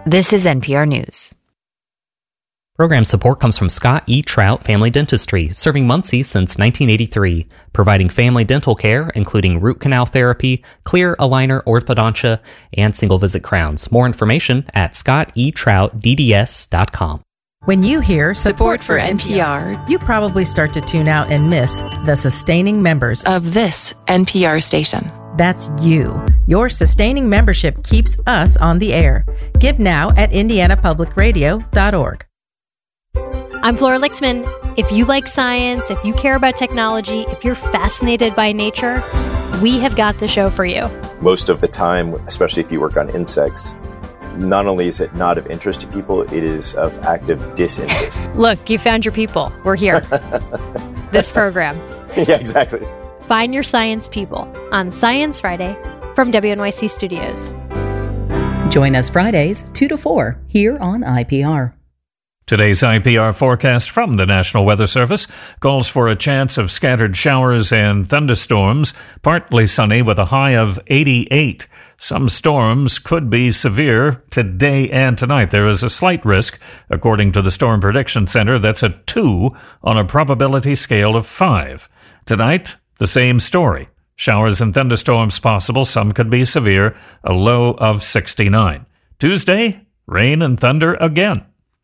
This is NPR News. Program support comes from Scott E. Trout Family Dentistry, serving Muncie since 1983, providing family dental care, including root canal therapy, clear aligner orthodontia, and single-visit crowns. More information at scottetroutdds.com. When you hear support for NPR, you probably start to tune out and miss the sustaining members of this NPR station. That's you. Your sustaining membership keeps us on the air. Give now at indianapublicradio.org. I'm Flora Lixman. If you like science, if you care about technology, if you're fascinated by nature, we have got the show for you. Most of the time, especially if you work on insects, not only is it not of interest to people, it is of active disinterest. Look, you found your people. We're here. This program. Yeah, exactly. Find your science people on Science Friday from WNYC Studios. Join us Fridays 2 to 4 here on IPR. Today's IPR forecast from the National Weather Service calls for a chance of scattered showers and thunderstorms, partly sunny with a high of 88. Some storms could be severe today and tonight. There is a slight risk, according to the Storm Prediction Center, that's a 2 on a probability scale of 5. Tonight, the same story. Showers and thunderstorms possible. Some could be severe, a low of 69. Tuesday, rain and thunder again.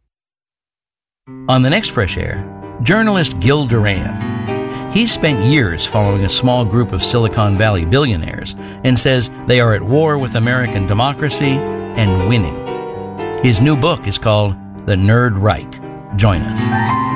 On the next Fresh Air, journalist Gil Duran. He's spent years following a small group of Silicon Valley billionaires and says they are at war with American democracy and winning. His new book is called The Nerd Reich. Join us.